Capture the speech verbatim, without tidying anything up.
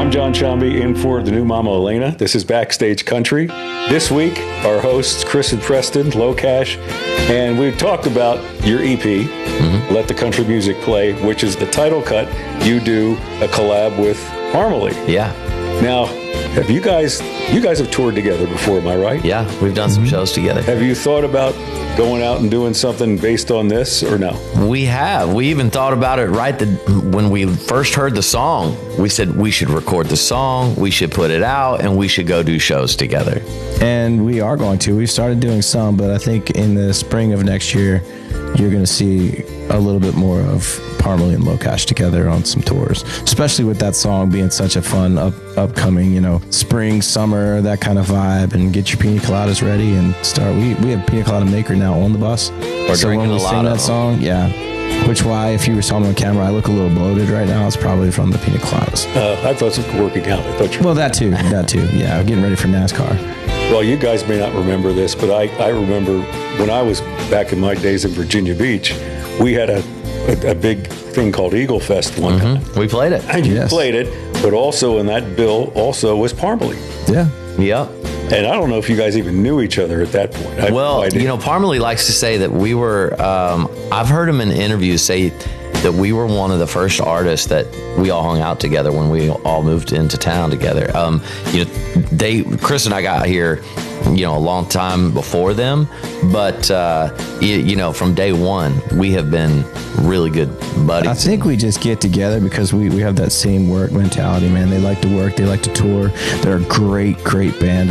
I'm John Chambi in for the new Mama Elena. This is Backstage Country. This week, our hosts, Chris and Preston, Low Cash, and we've talked about your E P, mm-hmm. Let the Country Music Play, which is the title cut. You do a collab with Parmalee. Yeah. Now, have you guys, you guys have toured together before, am I right? Yeah, we've done some shows together. Have you thought about going out and doing something based on this or no? We have. We even thought about it right the, when we first heard the song. We said we should record the song, we should put it out, and we should go do shows together. And we are going to. We've started doing some, but I think in the spring of next year, you're going to see a little bit more of Parmalee and Low Cash together on some tours, especially with that song being such a fun up, upcoming, you know, spring, summer, that kind of vibe, and get your pina coladas ready and start. We we have Pina Colada Maker now on the bus. We're so when we sing that song, yeah, which why if you saw me on camera, I look a little bloated right now. It's probably from the pina coladas. Uh, I thought it was working out. I thought you were well, that too, that too. Yeah, getting ready for NASCAR. Well, you guys may not remember this, but I, I remember when I was back in my days in Virginia Beach, we had a, a, a big thing called Eagle Fest one mm-hmm. time. We played it. And you yes. played it, but also in that bill also was Parmalee. Yeah. Yep. And I don't know if you guys even knew each other at that point. I, well, you know, Parmalee likes to say that we were, um, I've heard him in interviews say that we were one of the first artists that we all hung out together when we all moved into town together. Um, you know, they, Chris and I got here, you know, a long time before them, but, uh, you, you know, from day one, we have been really good buddies. I think we just get together because we, we have that same work mentality, man. They like to work, they like to tour. They're a great, great band.